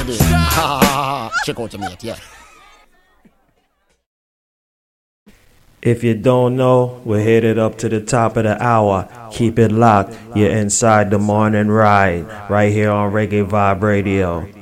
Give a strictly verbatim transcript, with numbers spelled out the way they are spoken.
Check out your mate, yeah. If you don't know, we're headed up to the top of the hour. Keep it locked. You're inside the morning ride, right here on Reggae Vibe Radio.